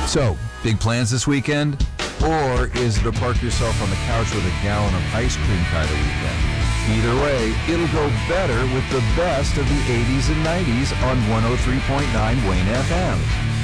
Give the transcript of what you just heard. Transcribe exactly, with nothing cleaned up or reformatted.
So, big plans this weekend? Or is it to park yourself on the couch with a gallon of ice cream kind of weekend? Either way, it'll go better with the best of the eighties and nineties on one oh three point nine Wayne F M.